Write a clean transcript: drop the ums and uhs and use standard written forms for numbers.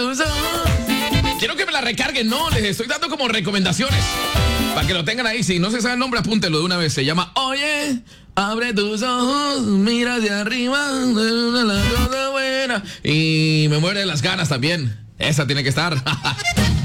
Quiero que me la recarguen, no, les estoy dando como recomendaciones. Para que lo tengan ahí, si no se sabe el nombre, apúntelo de una vez. Se llama Oye, abre tus ojos, mira hacia arriba, la cosa buena. Y me muere las ganas también. Esa tiene que estar.